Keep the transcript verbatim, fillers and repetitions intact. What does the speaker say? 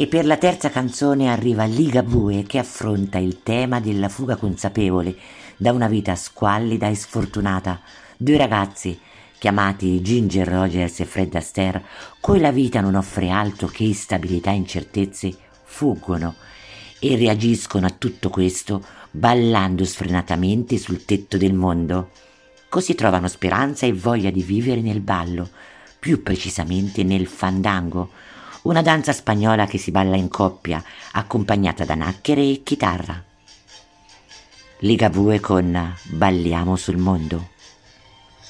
E per la terza canzone arriva Ligabue, che affronta il tema della fuga consapevole da una vita squallida e sfortunata. Due ragazzi, chiamati Ginger Rogers e Fred Astaire, cui la vita non offre altro che instabilità e incertezze, fuggono e reagiscono a tutto questo ballando sfrenatamente sul tetto del mondo. Così trovano speranza e voglia di vivere nel ballo, più precisamente nel fandango, una danza spagnola che si balla in coppia, accompagnata da nacchere e chitarra. Ligabue con Balliamo sul mondo.